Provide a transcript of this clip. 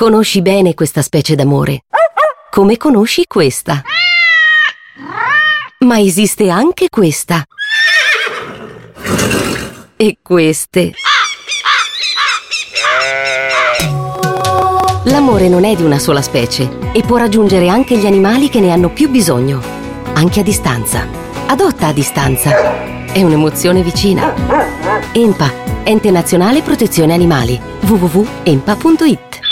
Conosci bene questa specie d'amore, come conosci questa. Ma esiste anche questa. E queste. L'amore non è di una sola specie e può raggiungere anche gli animali che ne hanno più bisogno, anche a distanza. Adotta a distanza. È un'emozione vicina. ENPA, Ente Nazionale Protezione Animali. www.enpa.it